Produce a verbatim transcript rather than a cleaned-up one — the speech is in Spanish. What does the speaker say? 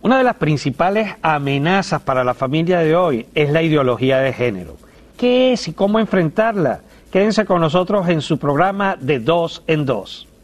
Una de las principales amenazas para la familia de hoy es la ideología de género. ¿Qué es y cómo enfrentarla? Quédense con nosotros en su programa De Dos en Dos.